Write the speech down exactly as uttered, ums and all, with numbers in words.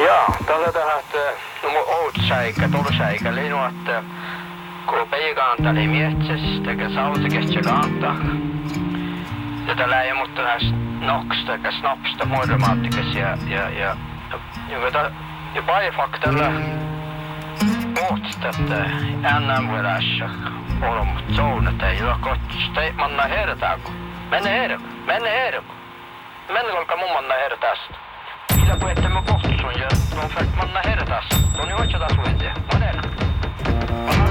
Jaa, tällä tähän, että no outsäikä, tolsäikä linu, että kun peikanta oli mietses, teke sautekestja kanta. Ja tällä ei mutta näistä noks, teke snapsta muodremaattikas ja, ja, ja, ja, ja, ja päifaktella muutsta, että ennän vuodessa on mut zounata, ja kotsta ei manna hertaako. Menne herko, menne herko. Menne kolka mun manna hertaasta. Kyllä puhuttamme kohtuun ja on fakt manna hertaasta. On jo oikea taas vuotia. Manella.